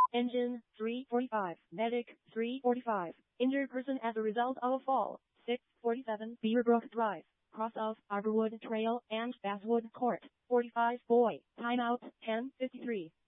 Engine 345. Medic 345. Injured person as a result of a fall. 647 Beaverbrook Drive. Cross of Arborwood Trail and Basswood Court. 45 Boy. Timeout 10:53.